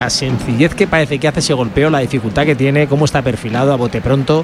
La sencillez que parece que hace ese golpeo, la dificultad que tiene, cómo está perfilado a bote pronto.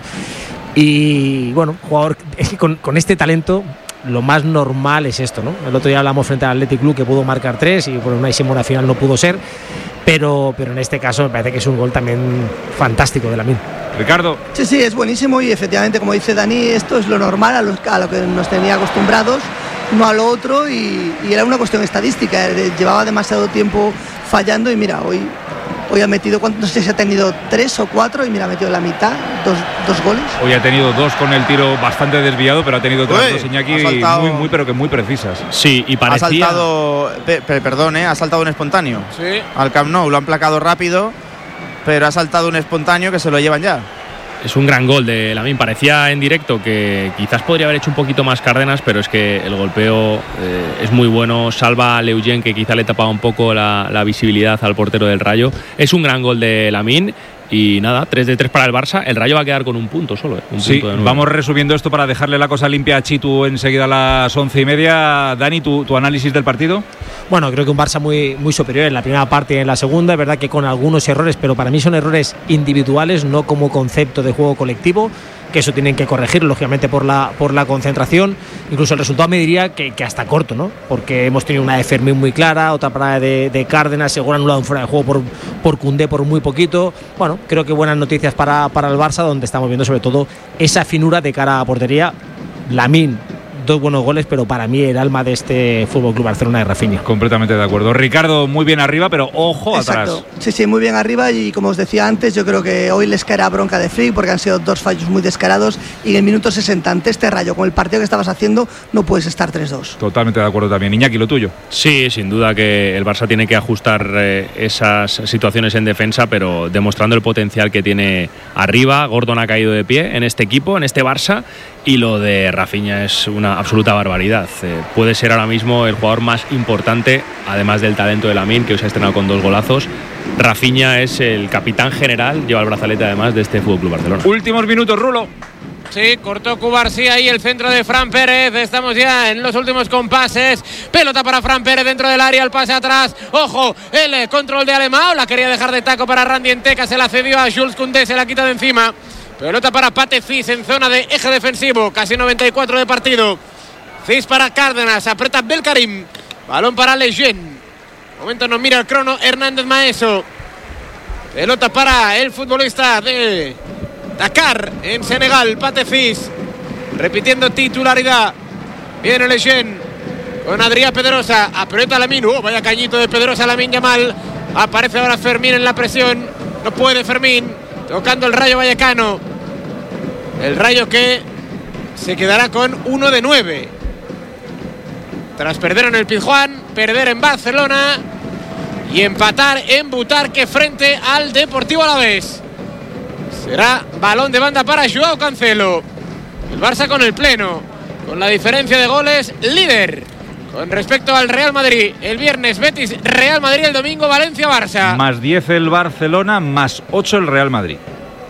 Y bueno, jugador, es que con este talento lo más normal es esto, ¿no? El otro día hablamos frente al Athletic Club que pudo marcar 3 y por una Simona final no pudo ser, pero en este caso me parece que es un gol también fantástico de Lamine. Ricardo. Sí, es buenísimo y efectivamente, como dice Dani, esto es lo normal a lo que nos tenía acostumbrados, no a lo otro, y era una cuestión estadística. Llevaba demasiado tiempo fallando y mira, hoy ha metido, no sé si ha tenido 3 o 4 y mira, ha metido la mitad, dos goles. Hoy ha tenido 2 con el tiro bastante desviado, pero ha tenido otras 2, Iñaki, muy pero que muy precisas. Sí, y parecía... Ha saltado, ha saltado un espontáneo. Sí. Al Camp Nou lo han placado rápido, pero ha saltado un espontáneo que se lo llevan ya. Es un gran gol de Lamine. Parecía en directo que quizás podría haber hecho un poquito más Cárdenas, pero es que el golpeo es muy bueno. Salva a Leugent, que quizá le tapaba un poco la visibilidad al portero del Rayo. Es un gran gol de Lamine. Y nada, 3-3 para el Barça. El Rayo va a quedar con un punto solo. Punto de vamos resumiendo esto para dejarle la cosa limpia a Chitu enseguida a las 11:30. Dani, ¿tu análisis del partido? Bueno, creo que un Barça muy superior en la primera parte y en la segunda. Es verdad que con algunos errores, pero para mí son errores individuales, no como concepto de juego colectivo, que eso tienen que corregir, lógicamente, por la concentración. Incluso el resultado me diría que hasta corto, ¿no? Porque hemos tenido una de Fermín muy clara, otra parada de Cárdenas, seguro anulado un fuera de juego por Koundé por muy poquito. Bueno, creo que buenas noticias para el Barça, donde estamos viendo sobre todo esa finura de cara a portería. Lamine, 2 buenos goles, pero para mí el alma de este FC Barcelona es Rafinha. Completamente de acuerdo. Ricardo, muy bien arriba, pero ojo atrás. Exacto. Sí, muy bien arriba, y como os decía antes, yo creo que hoy les caerá bronca de Flick porque han sido 2 fallos muy descarados, y en el minuto 60 ante este Rayo, con el partido que estabas haciendo, no puedes estar 3-2. Totalmente de acuerdo también. Iñaki, lo tuyo. Sí, sin duda que el Barça tiene que ajustar esas situaciones en defensa, pero demostrando el potencial que tiene arriba. Gordon ha caído de pie en este equipo, en este Barça, y lo de Rafinha es una absoluta barbaridad. Puede ser ahora mismo el jugador más importante, además del talento de Lamine, que hoy se ha estrenado con 2 golazos. Rafinha es el capitán general, lleva el brazalete además de este FC Barcelona. Últimos minutos, Rulo. Sí, cortó Cubarsí ahí el centro de Fran Pérez. Estamos ya en los últimos compases. Pelota para Fran Pérez dentro del área, el pase atrás. Ojo, el control de Alemão. La quería dejar de taco para Randy Enteca, se la cedió a Jules Koundé, se la quita de encima. Pelota para Pate Cis en zona de eje defensivo, casi 94 de partido. Cis para Cárdenas, aprieta Belkarim. Balón para Lejeune. Momento nos mira el crono Hernández Maeso. Pelota para el futbolista de Dakar en Senegal, Pate Cis. Repitiendo titularidad. Viene Lejeune con Adrià Pedrosa. Aprieta Lamine. Vaya cañito de Pedrosa, Lamine Yamal. Aparece ahora Fermín en la presión. No puede Fermín. Tocando el Rayo Vallecano. El Rayo que se quedará con 1 de 9. Tras perder en el Pizjuán, perder en Barcelona y empatar en Butarque frente al Deportivo Alavés. Será balón de banda para Joao Cancelo. El Barça con el pleno, con la diferencia de goles, líder con respecto al Real Madrid. El viernes Betis Real Madrid, el domingo Valencia Barça. Más 10 el Barcelona, más 8 el Real Madrid.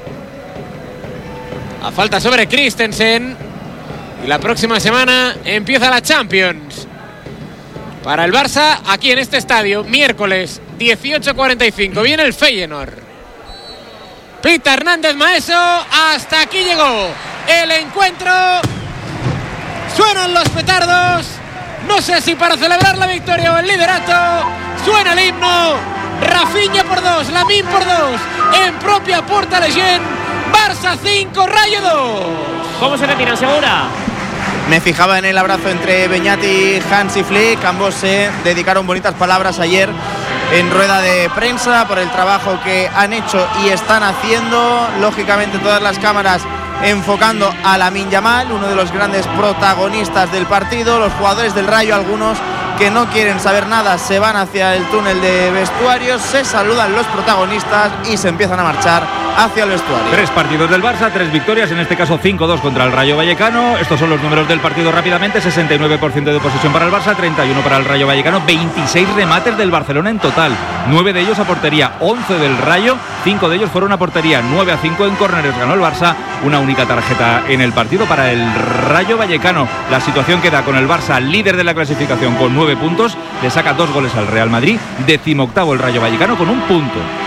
A falta sobre Christensen. Y la próxima semana empieza la Champions para el Barça aquí en este estadio. Miércoles 18:45. Viene el Feyenoord. Pita Hernández Maeso. Hasta aquí llegó el encuentro. Suenan los petardos. No sé si para celebrar la victoria o el liderato. Suena el himno. Rafinha por 2, Lamine por 2. En propia puerta Lejeune. Barça 5, Rayo 2. ¿Cómo se retiran, Segura? Me fijaba en el abrazo entre Beñat, Hans y Flick. Ambos se dedicaron bonitas palabras ayer en rueda de prensa por el trabajo que han hecho y están haciendo. Lógicamente todas las cámaras enfocando a Lamine Yamal, uno de los grandes protagonistas del partido. Los jugadores del Rayo, algunos que no quieren saber nada, se van hacia el túnel de vestuarios, se saludan los protagonistas y se empiezan a marchar hacia el vestuario. 3 partidos del Barça, 3 victorias, en este caso 5-2 contra el Rayo Vallecano. Estos son los números del partido rápidamente: 69% de posesión para el Barça, 31 para el Rayo Vallecano, 26 remates del Barcelona en total, 9 de ellos a portería, 11 del Rayo, 5 de ellos fueron a portería, 9-5 en córneres ganó el Barça, una única tarjeta en el partido para el Rayo Vallecano. La situación queda con el Barça líder de la clasificación con 9 puntos, le saca 2 goles al Real Madrid, 18º el Rayo Vallecano con 1 punto.